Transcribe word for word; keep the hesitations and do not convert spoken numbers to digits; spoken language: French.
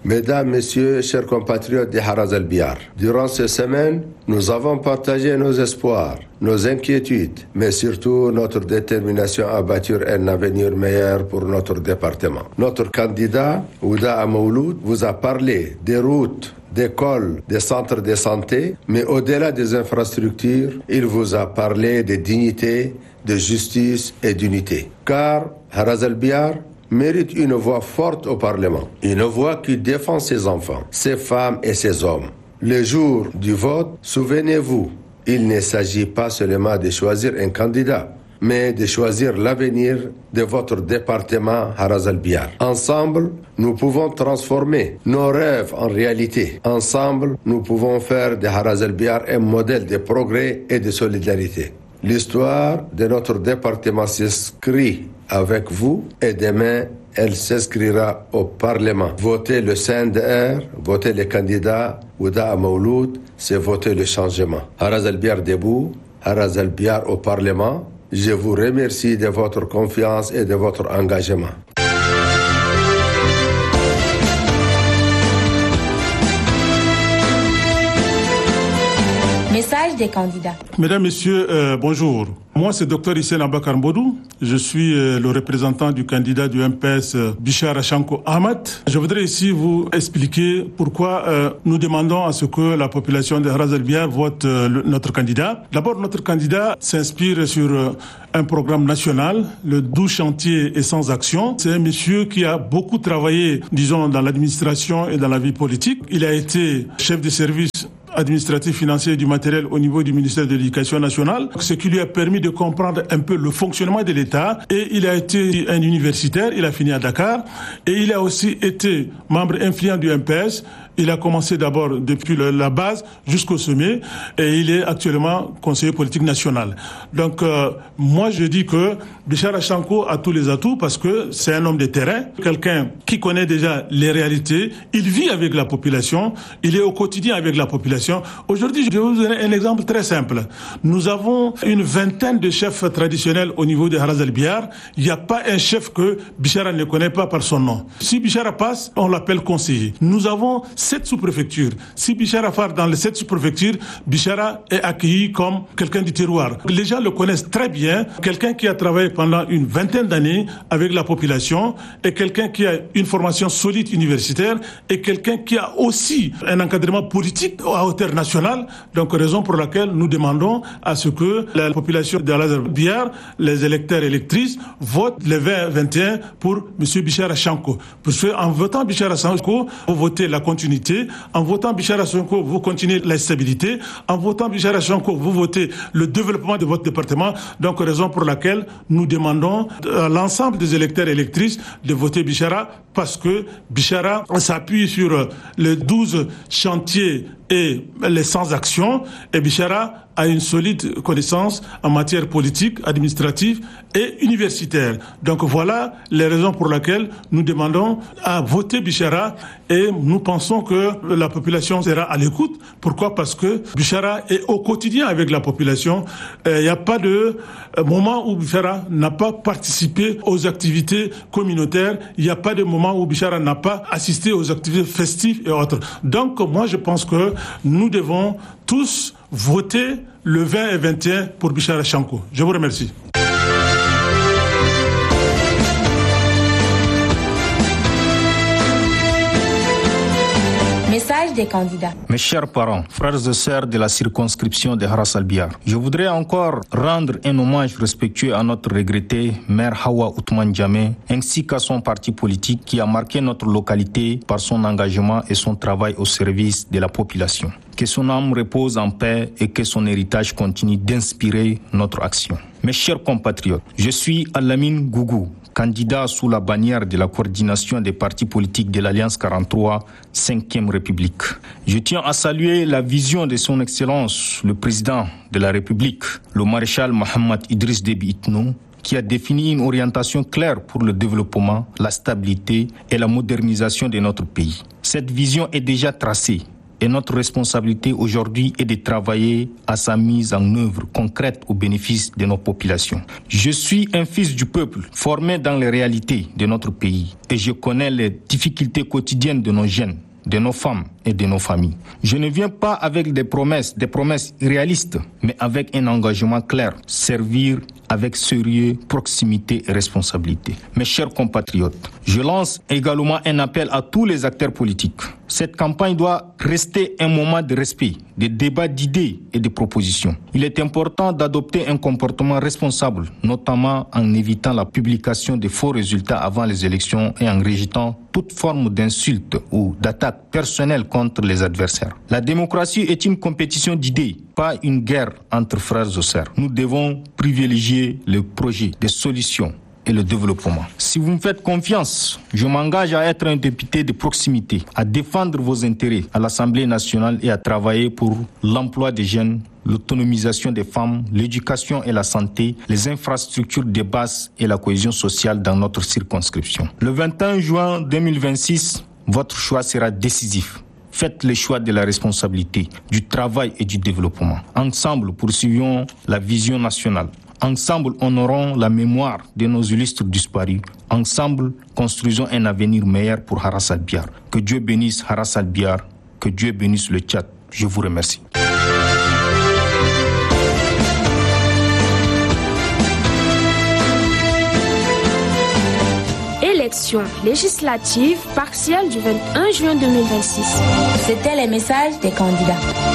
Mesdames, Messieurs, chers compatriotes de Haraz el-Biar, durant ces semaines, nous avons partagé nos espoirs, nos inquiétudes, mais surtout notre détermination à bâtir un avenir meilleur pour notre département. Notre candidat, Ouda Amouloud, vous a parlé des routes, d'écoles, des centres de santé, mais au-delà des infrastructures, il vous a parlé de dignité, de justice et d'unité. Car Haraz el-Biar mérite une voix forte au Parlement, une voix qui défend ses enfants, ses femmes et ses hommes. Le jour du vote, souvenez-vous, il ne s'agit pas seulement de choisir un candidat, mais de choisir l'avenir de votre département Haraz el-Biar. Ensemble, nous pouvons transformer nos rêves en réalité. Ensemble, nous pouvons faire de Haraz el-Biar un modèle de progrès et de solidarité. L'histoire de notre département s'inscrit avec vous et demain, elle s'inscrira au Parlement. Voter le C N D R, voter les candidats Ouda Amouloud, c'est voter le changement. Haraz el-Biar debout, Haraz el-Biar au Parlement. Je vous remercie de votre confiance et de votre engagement. Message des candidats. Mesdames, Messieurs, euh, bonjour. Moi, c'est Dr Hissène Abakar Mbodou. Je suis euh, le représentant du candidat du M P S, euh, Bichara Shanko Ahmad. Je voudrais ici vous expliquer pourquoi euh, nous demandons à ce que la population de Haraz el-Biar vote euh, le, notre candidat. D'abord, notre candidat s'inspire sur euh, un programme national, le douze chantiers et sans action. C'est un monsieur qui a beaucoup travaillé, disons, dans l'administration et dans la vie politique. Il a été chef de service administratif, financier et du matériel au niveau du ministère de l'Éducation nationale, ce qui lui a permis de comprendre un peu le fonctionnement de l'État. Et il a été un universitaire, il a fini à Dakar, et il a aussi été membre influent du M P S. Il a commencé d'abord depuis le, la base jusqu'au sommet et il est actuellement conseiller politique national. Donc euh, moi je dis que Bichara Shanko a tous les atouts parce que c'est un homme de terrain, quelqu'un qui connaît déjà les réalités, il vit avec la population, il est au quotidien avec la population. Aujourd'hui, je vais vous donner un exemple très simple. Nous avons une vingtaine de chefs traditionnels au niveau de Haraz el-Biar. Il n'y a pas un chef que Bichara ne connaît pas par son nom. Si Bichara passe, on l'appelle conseiller. Nous avons sept sous-préfectures. Si Bichara part dans les sept sous-préfectures, Bichara est accueilli comme quelqu'un du terroir. Les gens le connaissent très bien. Quelqu'un qui a travaillé pendant une vingtaine d'années avec la population et quelqu'un qui a une formation solide universitaire et quelqu'un qui a aussi un encadrement politique à hauteur nationale. Donc, raison pour laquelle nous demandons à ce que la population de Haraz el-Biar, les électeurs et électrices, votent le vingt vingt et un pour M. Bichara Shanko. Parce qu'en votant Bichara Shanko, vous votez la continuité. En votant Bichara Shanko, vous continuez la stabilité. En votant Bichara Shanko, vous votez le développement de votre département. Donc, raison pour laquelle nous demandons à l'ensemble des électeurs et électrices de voter Bichara parce que Bichara s'appuie sur les douze chantiers et les sans-action. Et Bichara a une solide connaissance en matière politique, administrative et universitaire. Donc voilà les raisons pour lesquelles nous demandons à voter Bichara et nous pensons que la population sera à l'écoute. Pourquoi ? Parce que Bichara est au quotidien avec la population. Il n'y a pas de moment où Bichara n'a pas participé aux activités communautaires. Il n'y a pas de moment où Bichara n'a pas assisté aux activités festives et autres. Donc moi je pense que nous devons tous voter le vingt et vingt et un pour Bichara Shanko. Je vous remercie. Message des candidats. Mes chers parents, frères et sœurs de la circonscription de Haraz el-Biar, je voudrais encore rendre un hommage respectueux à notre regrettée mère Hawa Ousmane Diamé, ainsi qu'à son parti politique qui a marqué notre localité par son engagement et son travail au service de la population. Que son âme repose en paix et que son héritage continue d'inspirer notre action. Mes chers compatriotes, je suis Alamine Gougou, candidat sous la bannière de la coordination des partis politiques de l'Alliance quarante-trois, cinquième République. Je tiens à saluer la vision de son Excellence, le Président de la République, le maréchal Mohamed Idriss Déby Itno, qui a défini une orientation claire pour le développement, la stabilité et la modernisation de notre pays. Cette vision est déjà tracée Et notre responsabilité aujourd'hui est de travailler à sa mise en œuvre concrète au bénéfice de nos populations. Je suis un fils du peuple, formé dans les réalités de notre pays et je connais les difficultés quotidiennes de nos jeunes, de nos femmes et de nos familles. Je ne viens pas avec des promesses, des promesses irréalistes, mais avec un engagement clair, servir avec sérieux, proximité et responsabilité. Mes chers compatriotes, je lance également un appel à tous les acteurs politiques. Cette campagne doit rester un moment de respect, de débat d'idées et de propositions. Il est important d'adopter un comportement responsable, notamment en évitant la publication de faux résultats avant les élections et en rejetant toute forme d'insulte ou d'attaque personnelle contre les adversaires. La démocratie est une compétition d'idées, pas une guerre entre frères et sœurs. Nous devons privilégier le projet, des solutions et le développement. Si vous me faites confiance, je m'engage à être un député de proximité, à défendre vos intérêts à l'Assemblée nationale et à travailler pour l'emploi des jeunes, l'autonomisation des femmes, l'éducation et la santé, les infrastructures de base et la cohésion sociale dans notre circonscription. Le vingt et un juin deux mille vingt-six, votre choix sera décisif. Faites le choix de la responsabilité, du travail et du développement. Ensemble, poursuivons la vision nationale. Ensemble, honorons la mémoire de nos illustres disparus. Ensemble, construisons un avenir meilleur pour Haras Albiar. Que Dieu bénisse Haras Albiar. Que Dieu bénisse le Tchad. Je vous remercie. Élections législatives partielles du vingt et un juin deux mille vingt-six. C'était les messages des candidats.